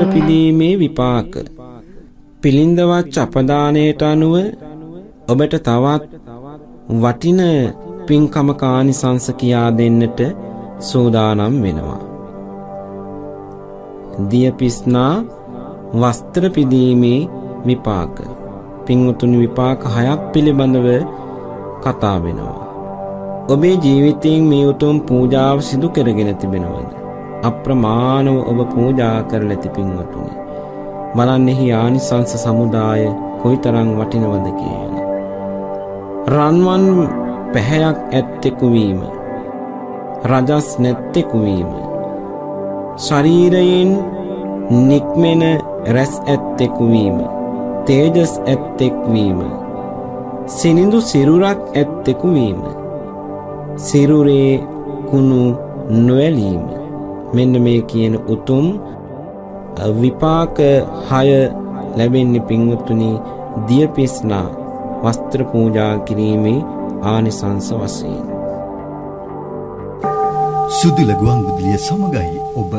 පිදීමේ විපාක. පිළිඳවත් අපදානයට අනුව ඔබට තවත් වටින පින්කම කානිසංස කියා දෙන්නට සූදානම් වෙනවා. දියපිස්නා වස්ත්‍ර පිදීමේ විපාක. පින්වතුනි, විපාක 6ක් පිළිබඳව කතා වෙනවා. ඔබේ ජීවිතයෙන් මේ උතුම් පූජාව සිදු කරගෙන තිබෙනවද? අප්‍රමාණව ඔබ පූජා කරලා ඇති පින්වතුනි. බලන්නෙහි ආනිසංස සමුදාය කොයිතරම් වටිනවද කියලා. රන්වන් පැහැයක් ඇත්තෙකු වීම, රජස් නැත්තෙකු වීම, ශරීරයෙන් නික්මෙන රැස් ඇත්තෙකු වීම, තේජස් ඇත්තෙක් වීම, සිනිඳු සිරුරක් ඇත්තෙකු වීම, සිරුරේ කුණු නොඇලීම. මෙන්න මේ කියන උතුම් විපාක 6 ලැබෙන්නේ පින්වතුනි දියපිස්නා වස්ත්‍ර පූජා කිරීමේ ආනිසංස වශයෙන්. සුදුල ගුවන් විදුලිය සමගයි ඔබ